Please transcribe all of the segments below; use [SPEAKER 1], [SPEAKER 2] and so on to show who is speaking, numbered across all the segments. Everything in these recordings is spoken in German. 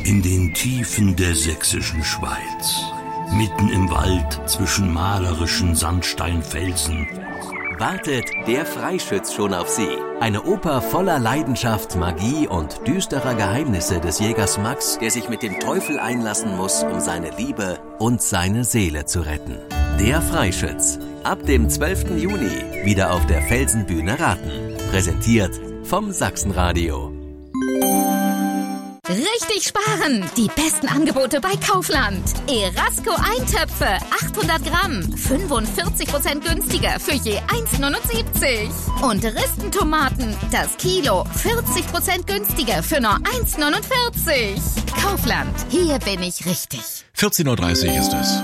[SPEAKER 1] In den Tiefen der sächsischen Schweiz, mitten im Wald zwischen malerischen Sandsteinfelsen,
[SPEAKER 2] wartet Der Freischütz schon auf Sie. Eine Oper voller Leidenschaft, Magie und düsterer Geheimnisse des Jägers Max, der sich mit dem Teufel einlassen muss, um seine Liebe und seine Seele zu retten. Der Freischütz. Ab dem 12. Juni wieder auf der Felsenbühne Raten. Präsentiert vom Sachsenradio.
[SPEAKER 3] Richtig sparen! Die besten Angebote bei Kaufland. Erasco Eintöpfe, 800 Gramm, 45% günstiger für je 1,79. Und Ristentomaten, das Kilo, 40% günstiger für nur 1,49. Kaufland, hier bin ich richtig.
[SPEAKER 4] 14.30 Uhr ist es.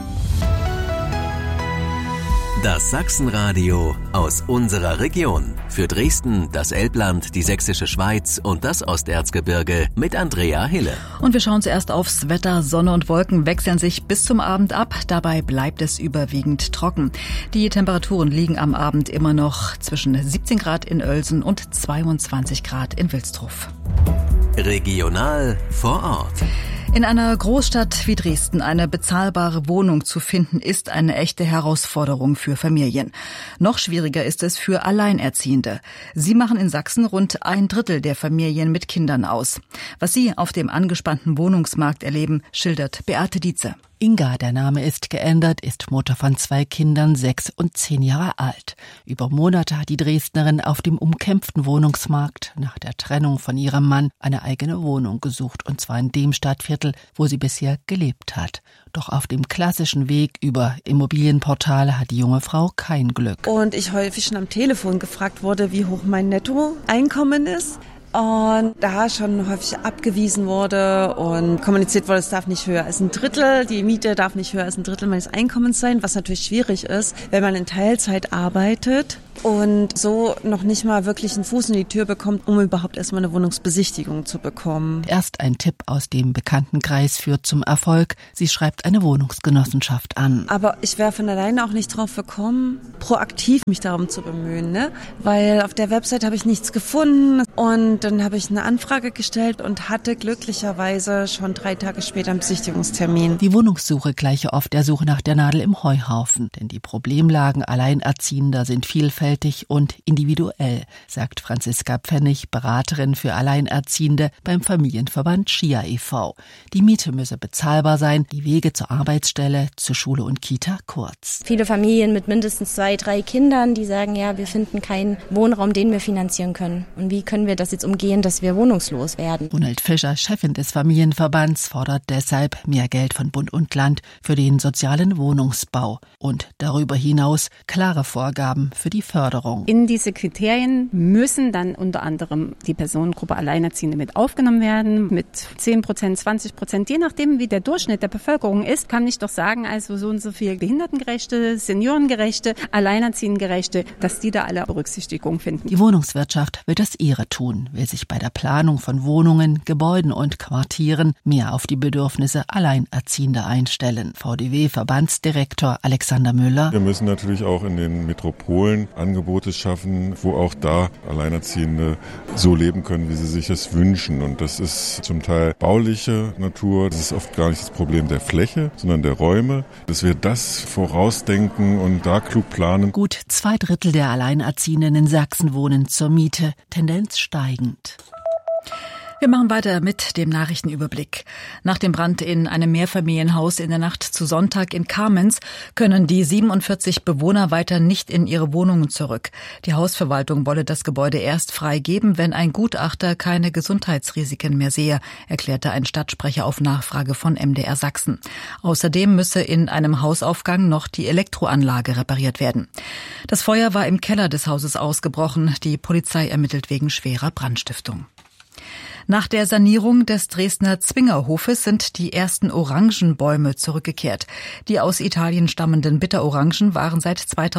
[SPEAKER 2] Das Sachsenradio aus unserer Region. Für Dresden, das Elbland, die Sächsische Schweiz und das Osterzgebirge mit Andrea Hille.
[SPEAKER 5] Und wir schauen zuerst aufs Wetter. Sonne und Wolken wechseln sich bis zum Abend ab. Dabei bleibt es überwiegend trocken. Die Temperaturen liegen am Abend immer noch zwischen 17 Grad in Oelsen und 22 Grad in Wilsdruff.
[SPEAKER 2] Regional vor Ort.
[SPEAKER 5] In einer Großstadt wie Dresden eine bezahlbare Wohnung zu finden, ist eine echte Herausforderung für Familien. Noch schwieriger ist es für Alleinerziehende. Sie machen in Sachsen rund 1/3 der Familien mit Kindern aus. Was sie auf dem angespannten Wohnungsmarkt erleben, schildert Beate Dietze.
[SPEAKER 6] Inga, der Name ist geändert, ist Mutter von 2 Kindern, 6 und 10 Jahre alt. Über Monate hat die Dresdnerin auf dem umkämpften Wohnungsmarkt nach der Trennung von ihrem Mann eine eigene Wohnung gesucht, und zwar in dem Stadtviertel, wo sie bisher gelebt hat. Doch auf dem klassischen Weg über Immobilienportale hat die junge Frau kein Glück.
[SPEAKER 7] Und ich häufig schon am Telefon gefragt wurde, wie hoch mein Nettoeinkommen ist. Und da schon häufig abgewiesen wurde und kommuniziert wurde, es darf nicht höher als 1/3, die Miete darf nicht höher als 1/3 meines Einkommens sein, was natürlich schwierig ist, wenn man in Teilzeit arbeitet und so noch nicht mal wirklich einen Fuß in die Tür bekommt, um überhaupt erstmal eine Wohnungsbesichtigung zu bekommen.
[SPEAKER 6] Erst ein Tipp aus dem Bekanntenkreis führt zum Erfolg. Sie schreibt eine Wohnungsgenossenschaft an.
[SPEAKER 7] Aber ich wäre von alleine auch nicht drauf gekommen, proaktiv mich darum zu bemühen, ne? Weil auf der Website habe ich nichts gefunden und dann habe ich eine Anfrage gestellt und hatte glücklicherweise schon 3 Tage später einen Besichtigungstermin.
[SPEAKER 6] Die Wohnungssuche gleiche oft der Suche nach der Nadel im Heuhaufen, denn die Problemlagen Alleinerziehender sind vielfältig und individuell, sagt Franziska Pfennig, Beraterin für Alleinerziehende beim Familienverband Schia e.V. Die Miete müsse bezahlbar sein, die Wege zur Arbeitsstelle, zur Schule und Kita kurz.
[SPEAKER 8] Viele Familien mit mindestens 2, 3 Kindern, die sagen, ja, wir finden keinen Wohnraum, den wir finanzieren können. Und wie können wir das jetzt umgehen, dass wir wohnungslos werden?
[SPEAKER 6] Ronald Fischer, Chefin des Familienverbands, fordert deshalb mehr Geld von Bund und Land für den sozialen Wohnungsbau und darüber hinaus klare Vorgaben für die Förderung.
[SPEAKER 9] In diese Kriterien müssen dann unter anderem die Personengruppe Alleinerziehende mit aufgenommen werden, mit 10%, 20%, je nachdem wie der Durchschnitt der Bevölkerung ist, kann ich doch sagen, also so und so viel behindertengerechte, seniorengerechte, alleinerziehendengerechte, dass die da alle Berücksichtigung finden.
[SPEAKER 6] Die Wohnungswirtschaft will das ihre tun, will sich bei der Planung von Wohnungen, Gebäuden und Quartieren mehr auf die Bedürfnisse Alleinerziehender einstellen. VDW-Verbandsdirektor Alexander Müller.
[SPEAKER 10] Wir müssen natürlich auch in den Metropolen Angebote schaffen, wo auch da Alleinerziehende so leben können, wie sie sich es wünschen. Und das ist zum Teil bauliche Natur. Das ist oft gar nicht das Problem der Fläche, sondern der Räume. Dass wir das vorausdenken und da klug planen.
[SPEAKER 6] Gut 2/3 der Alleinerziehenden in Sachsen wohnen zur Miete, Tendenz steigend.
[SPEAKER 5] Wir machen weiter mit dem Nachrichtenüberblick. Nach dem Brand in einem Mehrfamilienhaus in der Nacht zu Sonntag in Kamenz können die 47 Bewohner weiter nicht in ihre Wohnungen zurück. Die Hausverwaltung wolle das Gebäude erst freigeben, wenn ein Gutachter keine Gesundheitsrisiken mehr sehe, erklärte ein Stadtsprecher auf Nachfrage von MDR Sachsen. Außerdem müsse in einem Hausaufgang noch die Elektroanlage repariert werden. Das Feuer war im Keller des Hauses ausgebrochen. Die Polizei ermittelt wegen schwerer Brandstiftung. Nach der Sanierung des Dresdner Zwingerhofes sind die ersten Orangenbäume zurückgekehrt. Die aus Italien stammenden Bitterorangen waren seit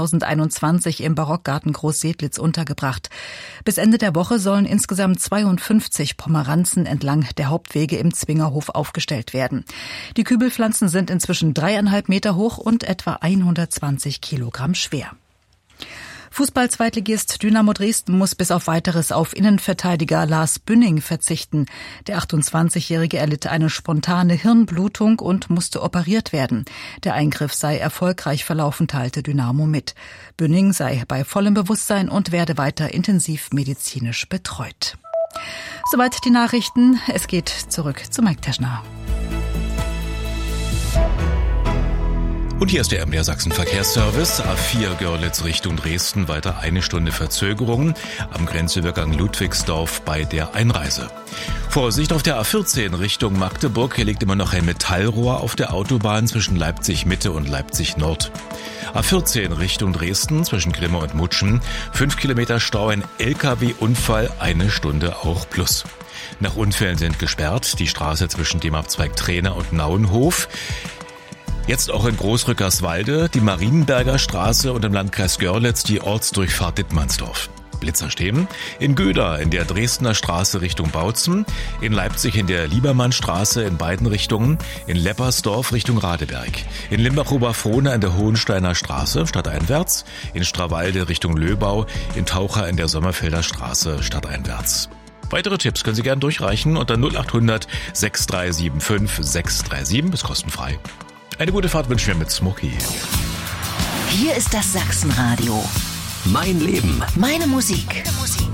[SPEAKER 5] 2021 im Barockgarten Großsedlitz untergebracht. Bis Ende der Woche sollen insgesamt 52 Pomeranzen entlang der Hauptwege im Zwingerhof aufgestellt werden. Die Kübelpflanzen sind inzwischen 3,5 Meter hoch und etwa 120 Kilogramm schwer. Fußball-Zweitligist Dynamo Dresden muss bis auf Weiteres auf Innenverteidiger Lars Bünning verzichten. Der 28-Jährige erlitt eine spontane Hirnblutung und musste operiert werden. Der Eingriff sei erfolgreich verlaufen, teilte Dynamo mit. Bünning sei bei vollem Bewusstsein und werde weiter intensiv medizinisch betreut. Soweit die Nachrichten. Es geht zurück zu Mike Teschner.
[SPEAKER 4] Und hier ist der MDR Sachsen Verkehrsservice. A4 Görlitz Richtung Dresden, weiter 1 Stunde Verzögerung am Grenzübergang Ludwigsdorf bei der Einreise. Vorsicht auf der A14 Richtung Magdeburg. Hier liegt immer noch ein Metallrohr auf der Autobahn zwischen Leipzig Mitte und Leipzig Nord. A14 Richtung Dresden zwischen Grimme und Mutschen. 5 Kilometer Stau, ein LKW-Unfall, 1 Stunde auch plus. Nach Unfällen sind gesperrt die Straße zwischen dem Abzweig Trehner und Nauenhof. Jetzt auch in Großrückerswalde, die Marienberger Straße und im Landkreis Görlitz die Ortsdurchfahrt Dittmannsdorf. Blitzer stehen. In Göda in der Dresdner Straße Richtung Bautzen, in Leipzig in der Liebermannstraße in beiden Richtungen, in Leppersdorf Richtung Radeberg, in Limbach-Oberfrohna in der Hohensteiner Straße stadteinwärts, in Strawalde Richtung Löbau, in Taucher in der Sommerfelder Straße stadteinwärts. Weitere Tipps können Sie gerne durchreichen unter 0800 6375 637, ist kostenfrei. Eine gute Fahrt wünschen wir mit Smokey.
[SPEAKER 11] Hier ist das Sachsenradio.
[SPEAKER 2] Mein Leben.
[SPEAKER 11] Meine Musik.